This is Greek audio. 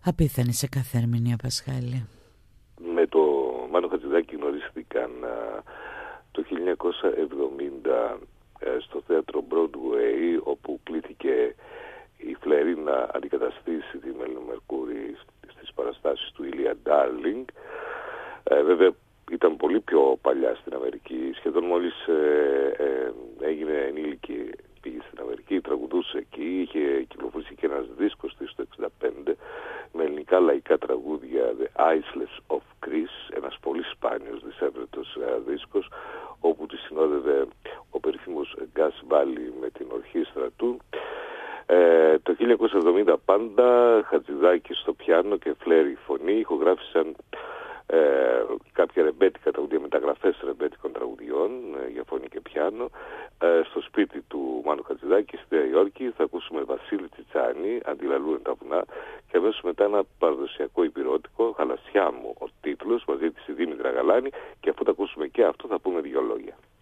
Απίθανη σε κάθε ερμηνεία, Πασχάλη. Με το Μάνο Χατζηδάκη γνωρίστηκαν το 1970 στο θέατρο Broadway, όπου κλήθηκε η Φλερή να αντικαταστήσει τη Μέλλον Μερκούρη στις παραστάσεις του Ηλία Ντάρλινγκ. Βέβαια ήταν πολύ πιο παλιά στην Αμερική, σχεδόν μόλις έγινε ενήλικη, πήγε στην Αμερική, τραγουδούσε εκεί, είχε κυκλοφορήσει και ένας δίσκος της το 1965 με ελληνικά λαϊκά τραγούδια, The Isles of Greece, ένας πολύ σπάνιος δισεύρετος δίσκος, όπου τη συνόδευε ο περίφημος Γκάς Μπάλι με την ορχήστρα του. Το 1970 πάντα Χατζηδάκη στο πιάνο και Φλέρη φωνή ηχογράφησαν κάποια ρεμπέτικα τραγουδία, μεταγραφές ρεμπέτικων τραγουδιών για φωνή και πιάνο στο σπίτι του Μάνου Χατζηδάκη στη Νέα Υόρκη. Θα ακούσουμε Βασίλη Τσιτσάνη, Αντιλαλούν τα βουνά, και αμέσως μετά ένα παραδοσιακό υπηρώτικο, Χαλασιά μου ο τίτλος, μαζί της η Δήμητρα Γαλάνη, και αφού τα ακούσουμε και αυτό θα πούμε δύο λόγια.